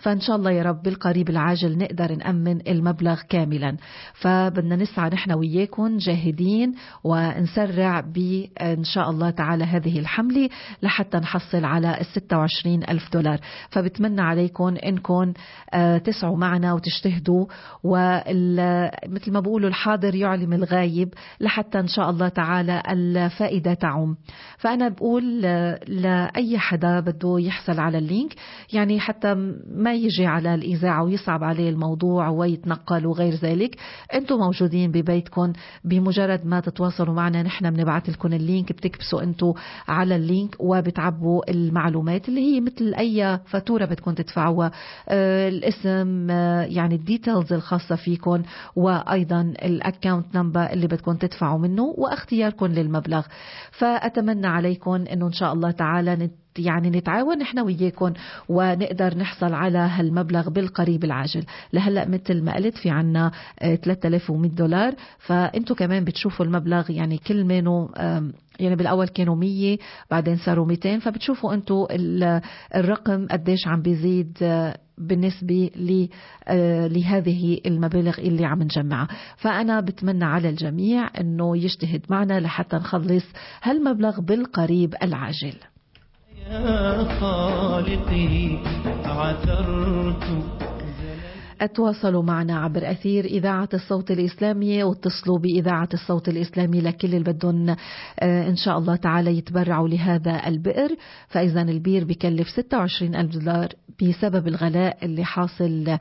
فإن شاء الله يا رب بالقريب العاجل نقدر نأمن المبلغ كاملا. فبدنا نسعى نحن وياكم جاهدين ونسرع بإن شاء الله تعالى هذه الحملة لحتى نحصل على 26,000 دولار. فبتمنى عليكم إنكم تسعوا معنا وتجتهدوا، ومثل ما بقولوا الحاضر يعلم الغايب لحتى إن شاء الله تعالى الفائدة تعم. فأنا بقول لأي حدا بده يحصل على اللينك، يعني حتى ما يجي على الإذاعة ويصعب عليه الموضوع ويتنقل وغير ذلك، أنتم موجودين ببيتكم، بمجرد ما تتواصلوا معنا نحن بنبعث لكم اللينك، بتكبسوا أنتم على اللينك وبتعبوا المعلومات اللي هي مثل أي فاتورة بدكم تدفعوها، الاسم، يعني الديتيلز الخاصة فيكم، وأيضا الأكاونت نمبر اللي بدكم تدفعوا منه، واختياركم للمبلغ. فأتمنى عليكم أنه إن شاء الله تعالى يعني نتعاون نحن وياكم ونقدر نحصل على هالمبلغ بالقريب العاجل. لهلأ مثل ما قلت في عنا 3100 دولار، فأنتوا كمان بتشوفوا المبلغ يعني كل منه، يعني بالأول كانوا 100 بعدين صاروا 200، فبتشوفوا أنتوا الرقم قديش عم بيزيد بالنسبة لهذه المبالغ اللي عم نجمعها. فأنا بتمنى على الجميع أنه يجتهد معنا لحتى نخلص هالمبلغ بالقريب العاجل. يا خالقي عثرت. اتواصلوا معنا عبر أثير إذاعة الصوت الإسلامي، واتصلوا بإذاعة الصوت الإسلامي لكل اللي بدهم إن شاء الله تعالى يتبرعوا لهذا البئر. فإذا البير بيكلف 26,000 دولار بسبب الغلاء اللي حاصل،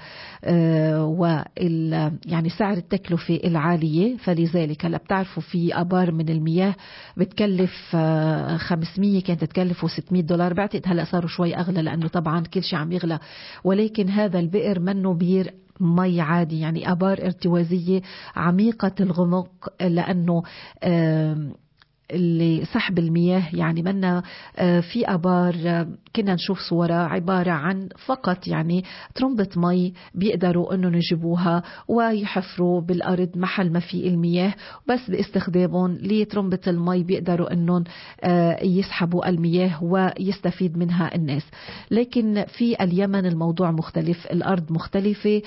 يعني سعر التكلفة العالية. فلذلك هلا بتعرفوا في أبار من المياه بتكلف 500، كانت تكلف 600 دولار، بعتقد هلا صاروا شوي أغلى لأنه طبعا كل شيء عم يغلى. ولكن هذا البئر منه بير مي عادي، يعني أبار ارتوازية عميقة الغمق، لأنه اللي سحب المياه يعني منا في أبار كنا نشوف صورة عبارة عن فقط يعني ترمبة مي بيقدروا أنه يجيبوها ويحفروا بالأرض محل ما في المياه، بس باستخدامهم لترمبة المي بيقدروا أنهم يسحبوا المياه ويستفيد منها الناس. لكن في اليمن الموضوع مختلف، الأرض مختلفة،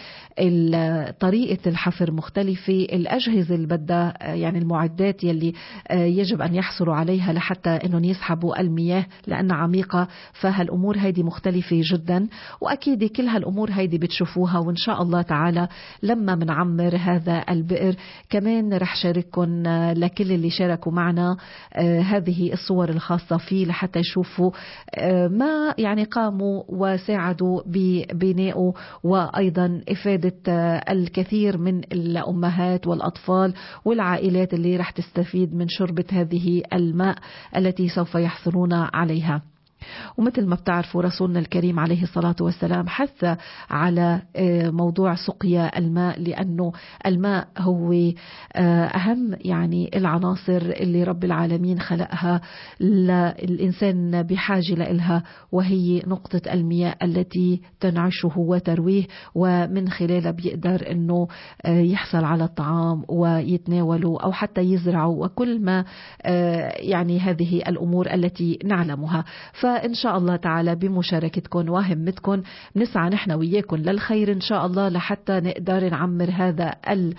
طريقة الحفر مختلفة، الأجهزة اللي بدها يعني المعدات يلي يجب أن يحصلوا عليها لحتى أنهم يسحبوا المياه لأنها عميقة. فهالأمور هيدي مختلفة جدا، وأكيد كل هالأمور هيدي بتشوفوها. وإن شاء الله تعالى لما منعمر هذا البئر كمان رح شارككم لكل اللي شاركوا معنا هذه الصور الخاصة فيه لحتى يشوفوا ما يعني قاموا وساعدوا ببنائه، وأيضا إفادة الكثير من الأمهات والأطفال والعائلات اللي رح تستفيد من شربة هذه الماء التي سوف يحصلون عليها. ومثل ما بتعرفوا رسولنا الكريم عليه الصلاة والسلام حث على موضوع سقيا الماء، لأنه الماء هو أهم يعني العناصر اللي رب العالمين خلقها للإنسان بحاجة لها، وهي نقطة المياه التي تنعشه وترويه، ومن خلالها بيقدر أنه يحصل على الطعام ويتناوله أو حتى يزرعه، وكل ما يعني هذه الأمور التي نعلمها. فإن شاء الله تعالى بمشاركتكم وهمتكم نسعى نحن وياكم للخير إن شاء الله لحتى نقدر نعمر هذا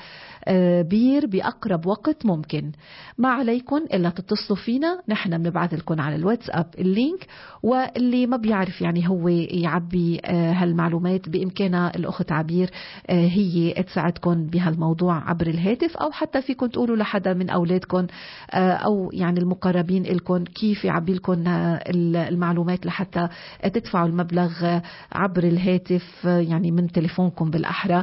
البير بأقرب وقت ممكن. ما عليكم إلا تتصلوا فينا، نحن بنبعث لكم على الواتساب اللينك، واللي ما بيعرف يعني هو يعبي هالمعلومات بإمكانها الأخت عبير هي تساعدكم بهالموضوع عبر الهاتف، أو حتى فيكم تقولوا لحدا من أولادكم أو يعني المقربين لكم كيف يعبي لكم المعلومات لحتى تدفعوا المبلغ عبر الهاتف، يعني من تليفونكم بالأحرى،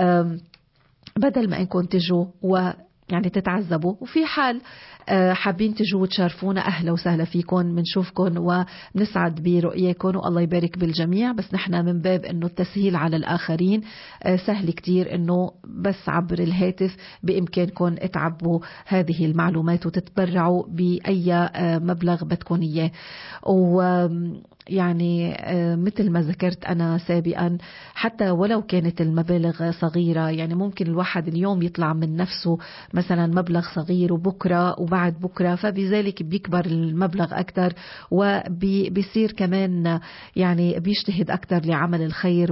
بدل ما انكم تجوا ويعني تتعذبوا. وفي حال حابين تجوا وتشارفونا أهلا وسهلا فيكم، بنشوفكم وبنسعد برؤياكم والله يبارك بالجميع. بس نحن من باب انه التسهيل على الآخرين سهل كتير انه بس عبر الهاتف بإمكانكم تعبوا هذه المعلومات وتتبرعوا بأي مبلغ بدكم إياه. يعني مثل ما ذكرت أنا سابقا، حتى ولو كانت المبالغ صغيرة، يعني ممكن الواحد اليوم يطلع من نفسه مثلا مبلغ صغير وبكرة وبعد بكرة، فبذلك بيكبر المبلغ أكتر وبيصير كمان يعني بيجتهد أكتر لعمل الخير